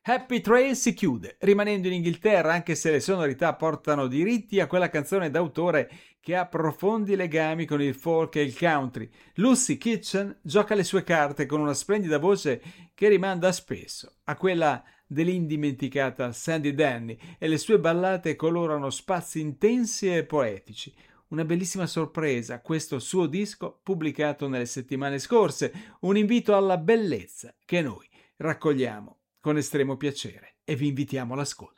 Happy Trail si chiude, rimanendo in Inghilterra anche se le sonorità portano diritti a quella canzone d'autore che ha profondi legami con il folk e il country. Lucy Kitchen gioca le sue carte con una splendida voce che rimanda spesso a quella dell'indimenticata Sandy Denny e le sue ballate colorano spazi intensi e poetici. Una bellissima sorpresa, questo suo disco pubblicato nelle settimane scorse, un invito alla bellezza che noi raccogliamo con estremo piacere e vi invitiamo all'ascolto.